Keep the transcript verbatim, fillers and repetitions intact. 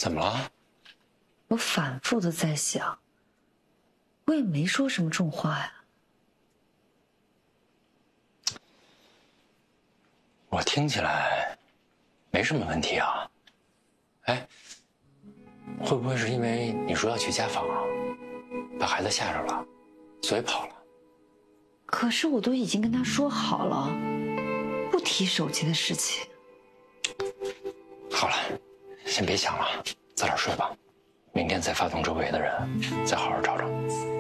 怎么了？ 我反复的在想，我也没说什么重话呀。 我听起来没什么问题啊。哎，会不会是因为你说要去家访，把孩子吓着了，所以跑了？ 可是我都已经跟他说好了，不提手机的事情。 好了，先别想了，早点睡吧，明天再发动周围的人，再好好找找。